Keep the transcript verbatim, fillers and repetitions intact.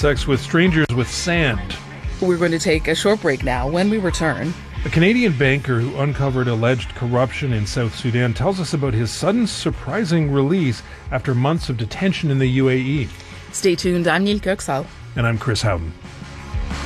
sex with strangers with sand. We're going to take a short break now. When we return, a Canadian banker who uncovered alleged corruption in South Sudan tells us about his sudden, surprising release after months of detention in the U A E. Stay tuned. I'm Neil Kirksall. And I'm Chris Howden.